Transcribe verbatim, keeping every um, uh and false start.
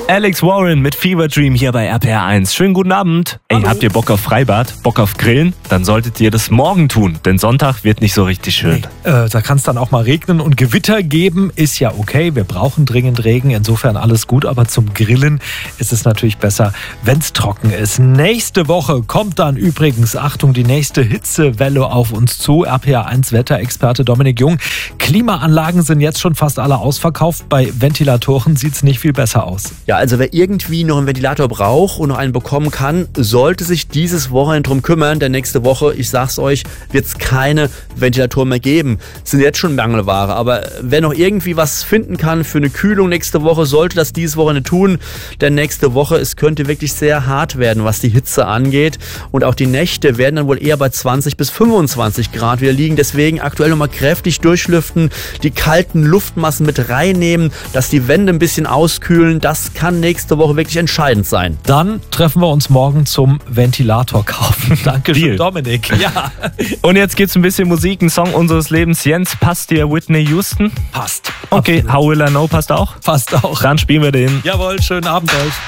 Alex Warren mit Fever Dream hier bei R P R eins. Schönen guten Abend. Ey, habt ihr Bock auf Freibad? Bock auf Grillen? Dann solltet ihr das morgen tun, denn Sonntag wird nicht so richtig schön. Nee, äh, da kann es dann auch mal regnen und Gewitter geben. Ist ja okay, wir brauchen dringend Regen, insofern alles gut. Aber zum Grillen ist es natürlich besser, wenn es trocken ist. Nächste Woche kommt dann übrigens, Achtung, die nächste Hitzewelle auf uns zu. R P R eins Wetterexperte Dominik Jung. Klimaanlagen sind jetzt schon fast alle ausverkauft. Bei Ventilatoren sieht es nicht viel besser aus. Ja, also wer irgendwie noch einen Ventilator braucht und noch einen bekommen kann, sollte sich dieses Wochenende drum kümmern, denn nächste Woche, ich sag's euch, wird es keine Ventilatoren mehr geben. Es sind jetzt schon Mangelware, aber wer noch irgendwie was finden kann für eine Kühlung nächste Woche, sollte das dieses Wochenende tun, denn nächste Woche, es könnte wirklich sehr hart werden, was die Hitze angeht, und auch die Nächte werden dann wohl eher bei zwanzig bis fünfundzwanzig Grad wieder liegen, deswegen aktuell nochmal kräftig durchlüften, die kalten Luftmassen mit reinnehmen, dass die Wände ein bisschen auskühlen. Das kann nächste Woche wirklich entscheidend sein. Dann treffen wir uns morgen zum Ventilator kaufen. Dankeschön, Dominik. Ja. Und jetzt gibt's ein bisschen Musik, ein Song unseres Lebens. Jens, passt dir Whitney Houston? Passt. Okay, Absolut. How Will I Know passt auch? Passt auch. Dann spielen wir den. Jawohl, schönen Abend euch.